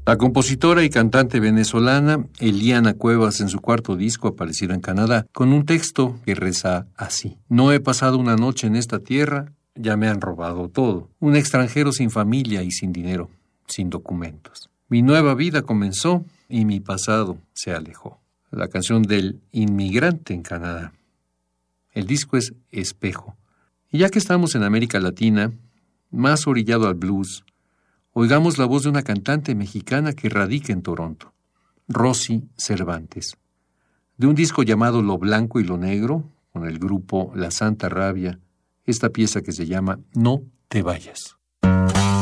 La compositora y cantante venezolana Eliana Cuevas en su cuarto disco aparecido en Canadá con un texto que reza así: no he pasado una noche en esta tierra, ya me han robado todo. Un extranjero sin familia y sin dinero, sin documentos. Mi nueva vida comenzó y mi pasado se alejó. La canción del inmigrante en Canadá. El disco es Espejo. Y ya que estamos en América Latina, más orillado al blues, oigamos la voz de una cantante mexicana que radica en Toronto, Rosy Cervantes, de un disco llamado Lo Blanco y lo Negro, con el grupo La Santa Rabia, esta pieza que se llama No te vayas.